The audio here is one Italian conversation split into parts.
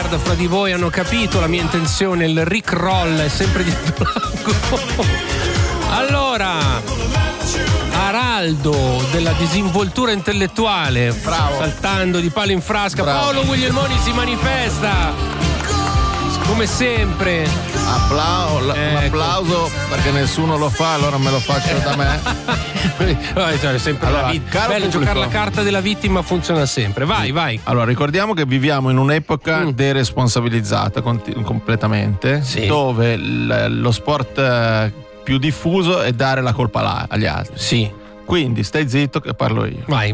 Guarda, fra di voi hanno capito la mia intenzione, il Rick Roll è sempre di Blanco. Allora, Araldo della disinvoltura intellettuale, bravo, saltando di palo in frasca, bravo. Paolo Guglielmoni si manifesta come sempre. Un applauso perché nessuno lo fa, allora me lo faccio da me. Cioè, sempre allora, bello giocare la carta della vittima, funziona sempre. Vai. Allora, ricordiamo che viviamo in un'epoca deresponsabilizzata completamente, sì, dove lo sport più diffuso è dare la colpa agli altri. Sì. Quindi stai zitto che parlo io. Vai.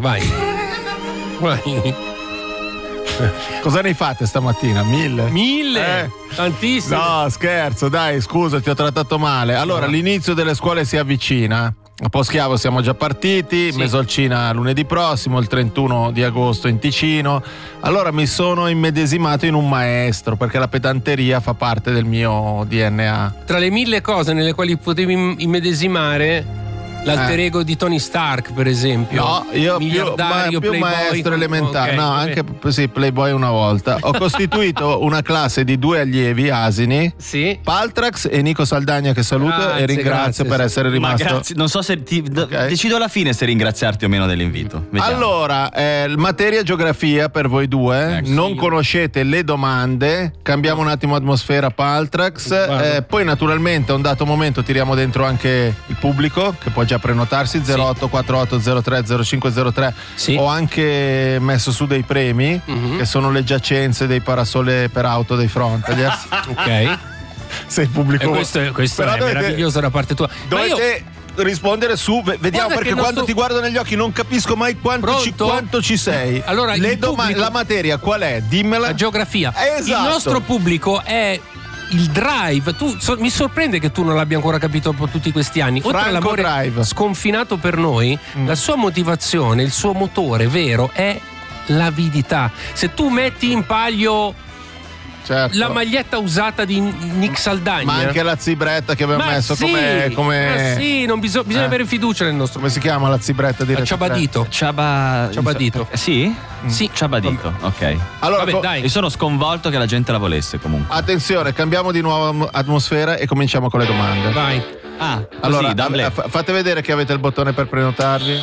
Cosa ne fate stamattina? 1000? Tantissimo. No, scherzo, dai, scusa, ti ho trattato male. Allora, l'inizio delle scuole si avvicina. A Poschiavo siamo già partiti, sì. Mesolcina lunedì prossimo, il 31 di agosto in Ticino. Allora mi sono immedesimato in un maestro, perché la pedanteria fa parte del mio DNA. Tra le 1000 cose nelle quali potevi immedesimare, l'alter ego di Tony Stark, per esempio. No, io più maestro elementare. Okay, no, anche sì, Playboy una volta. Ho costituito una classe di 2 allievi asini, sì, Paltrax e Nico Saldagna, che saluto e ringrazio per essere rimasto. Ma grazie, non so se decido alla fine se ringraziarti o meno dell'invito. Vediamo. Allora, materia geografia per voi due. Non conoscete le domande. Cambiamo un attimo atmosfera, Paltrax. Poi naturalmente a un dato momento tiriamo dentro anche il pubblico, che può già prenotarsi 0848030503. Sì. Ho anche messo su dei premi che sono le giacenze dei parasole per auto dei Frontaliers. Ok. Se il pubblico questo è meraviglioso da parte tua. Dovete rispondere su, vediamo, perché quando ti guardo negli occhi non capisco mai quanto ci sei. Allora, la materia qual è? Dimmela. La geografia. Esatto. Il nostro pubblico è il drive. Mi sorprende che tu non l'abbia ancora capito dopo tutti questi anni. Oltre all'amore drive sconfinato per noi, la sua motivazione, il suo motore vero è l'avidità. Se tu metti in palio la maglietta usata di Nick Saldagna, ma anche la zibretta che abbiamo messo come ma sì, non bisogna avere fiducia nel nostro. Come si chiama la zibretta di Ciabadito? Ciabadito. Sì? Sì, Ciabadito. Ok. Allora, dai. Io sono sconvolto che la gente la volesse comunque. Attenzione, cambiamo di nuovo atmosfera e cominciamo con le domande. Vai. Allora, fate vedere che avete il bottone per prenotarvi.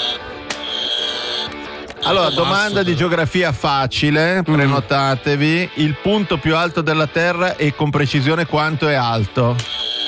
Allora, domanda di geografia facile, prenotatevi. Il punto più alto della Terra e con precisione quanto è alto?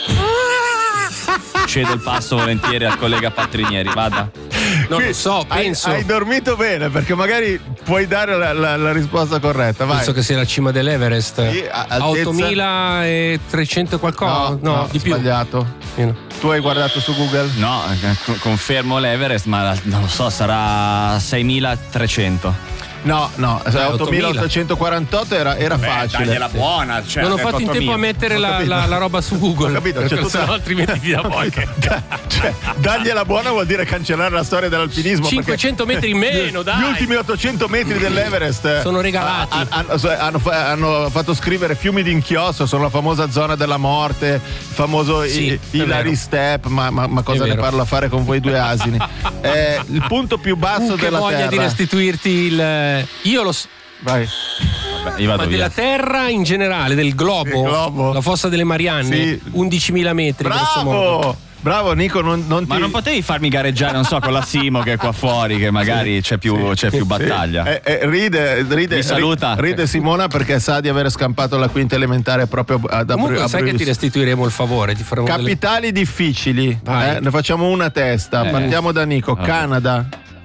Cedo il passo volentieri al collega Patrinieri, vada. Non lo so, penso. Hai dormito bene, perché magari puoi dare la risposta corretta. Vai. Penso che sia la cima dell'Everest. Sì, a 8300 e qualcosa. No, di più. Sbagliato. Tu hai guardato su Google? No, confermo l'Everest, ma non lo so, sarà 6300. No, 8848 era facile. Dagliela buona. Cioè, non ho fatto in tempo a mettere la roba su Google. Ho capito, se no altrimenti ti da poche. Cioè, dargliela buona vuol dire cancellare la storia dell'alpinismo. 500 metri in meno, dai. Gli ultimi 800 metri dell'Everest sono regalati. Hanno fatto scrivere fiumi d'inchiostro, sono la famosa zona della morte, il famoso Hillary Step, ma cosa ne parlo a fare con voi due asini? Il punto più basso della voglia Terra. Di restituirti il. Io lo Vai. Vabbè, io vado via. Della Terra in generale, del globo, la fossa delle Marianne, 11.000 metri. Bravo Nico, ma non potevi farmi gareggiare, non so, con la Simo che è qua fuori, che magari c'è più battaglia. Ride. Mi saluta. Ride Simona perché sa di aver scampato la quinta elementare proprio a sai che ti restituiremo il favore, ti faremo capitali difficili. Ne facciamo una a testa. Partiamo da Nico. Canada.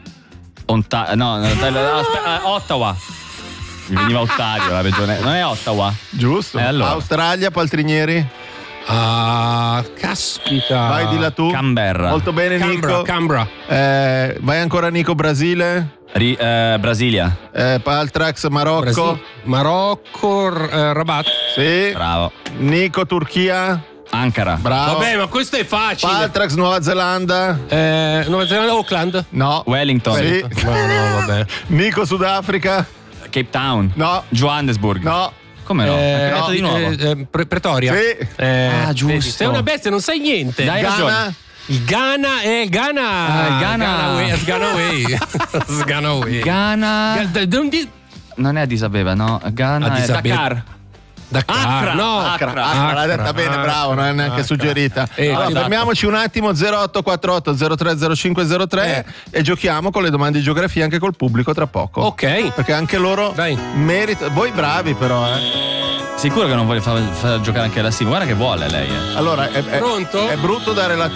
Ottawa. Mi veniva Ottario, la regione. Non è Ottawa? Giusto. Allora. Australia, Paltrinieri. Caspita. Vai di là tu. Canberra. Molto bene, Nico. Canberra. Vai ancora Nico, Brasile. Brasilia. Paltrax, Marocco. Marocco, Rabat. Sì. Bravo. Nico, Turchia. Ankara. Bravo. Vabbè, ma questo è facile. Paltrax, Nuova Zelanda. Nuova Zelanda, Auckland. No. Wellington. Sì. No, vabbè. Nico, Sudafrica. Cape Town. No. Johannesburg. No. Come no? Detto di nuovo. Pretoria. Sì. Giusto. Sei una bestia, non sai niente. Dai, Ghana. Il Ghana è il Ghana. Ghana. Ghana away. Ghana. Non è Addis Abeba, no? Ghana è Dakar. Accra, l'ha detta bene, bravo, non è neanche suggerita. Allora, fermiamoci un attimo, 0848 030503 e giochiamo con le domande di geografia anche col pubblico tra poco. Ok. Perché anche loro meritano. Voi bravi però, Sicuro che non vuole far giocare anche la Simo? Guarda che vuole lei. Allora, Pronto? È brutto dare la